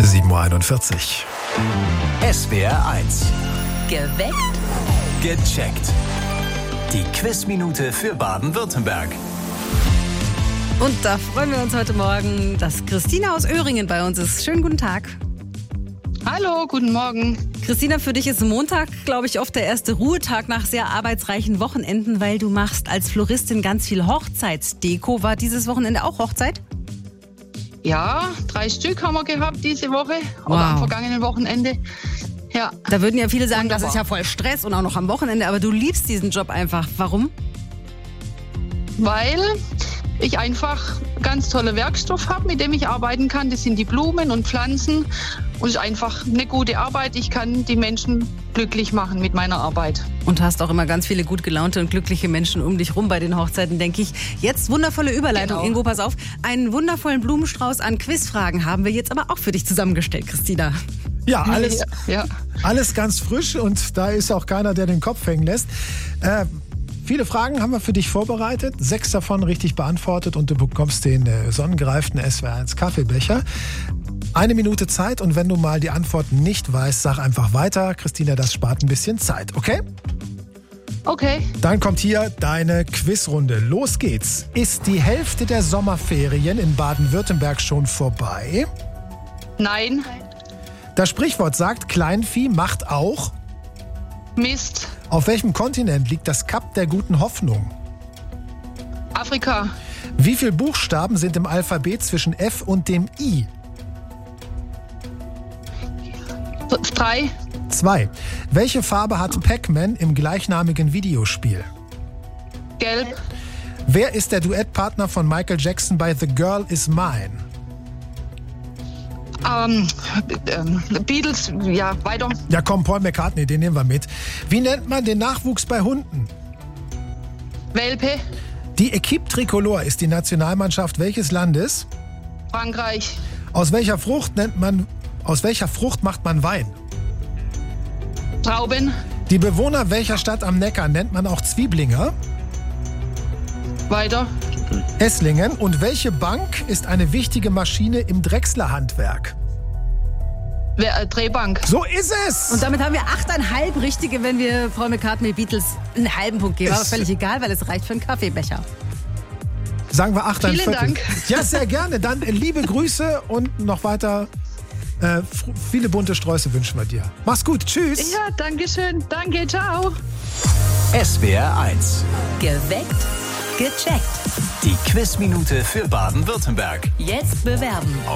7.41 Uhr. SWR 1. Geweckt? Gecheckt. Die Quizminute für Baden-Württemberg. Und da freuen wir uns heute Morgen, dass Christina aus Öhringen bei uns ist. Schönen guten Tag. Hallo, guten Morgen. Christina, für dich ist Montag, glaube ich, oft der erste Ruhetag nach sehr arbeitsreichen Wochenenden, weil du machst als Floristin ganz viel Hochzeitsdeko. War dieses Wochenende auch Hochzeit? Ja, 3 Stück haben wir gehabt diese Woche, oder am vergangenen Wochenende. Ja. Da würden ja viele sagen, Wunderbar. Das ist ja voll Stress und auch noch am Wochenende, aber du liebst diesen Job einfach. Warum? Weil ich einfach ganz tolle Werkstoff habe, mit dem ich arbeiten kann. Das sind die Blumen und Pflanzen und es ist einfach eine gute Arbeit. Ich kann die Menschen glücklich machen mit meiner Arbeit. Und hast auch immer ganz viele gut gelaunte und glückliche Menschen um dich rum bei den Hochzeiten, denke ich. Jetzt wundervolle Überleitung, Genau. Ingo, pass auf. Einen wundervollen Blumenstrauß an Quizfragen haben wir jetzt aber auch für dich zusammengestellt, Christina. Ja, alles, Ja. alles ganz frisch und da ist auch keiner, der den Kopf hängen lässt. Viele Fragen haben wir für dich vorbereitet, 6 davon richtig beantwortet und du bekommst den sonnengereiften SWR 1 Kaffeebecher. 1 Minute Zeit und wenn du mal die Antworten nicht weißt, sag einfach weiter. Christina, das spart ein bisschen Zeit, okay? Okay. Dann kommt hier deine Quizrunde. Los geht's. Ist die Hälfte der Sommerferien in Baden-Württemberg schon vorbei? Nein. Das Sprichwort sagt, Kleinvieh macht auch. Mist. Auf welchem Kontinent liegt das Kap der guten Hoffnung? Afrika. Wie viele Buchstaben sind im Alphabet zwischen F und dem I? 3. 2. Welche Farbe hat Pac-Man im gleichnamigen Videospiel? Gelb. Wer ist der Duettpartner von Michael Jackson bei The Girl Is Mine? Beatles. Ja, weiter. Ja komm, Paul McCartney, den nehmen wir mit. Wie nennt man den Nachwuchs bei Hunden? Welpe. Die Equipe Tricolore ist die Nationalmannschaft welches Landes? Frankreich. Aus welcher Frucht macht man Wein? Trauben. Die Bewohner welcher Stadt am Neckar nennt man auch Zwieblinger? Weiter. Esslingen. Und welche Bank ist eine wichtige Maschine im Drechsler-Handwerk? Drehbank. So ist es! Und damit haben wir 8,5 richtige, wenn wir Paul McCartney Beatles einen halben Punkt geben. Aber Ist- völlig egal, weil es reicht für einen Kaffeebecher. Sagen wir 8 Vielen Dank. Ja, sehr gerne. Dann liebe Grüße und noch weiter viele bunte Sträuße wünschen wir dir. Mach's gut. Tschüss. Ja, danke schön. Danke, ciao. SWR 1. Geweckt? Gecheckt. Die Quizminute für Baden-Württemberg. Jetzt bewerben.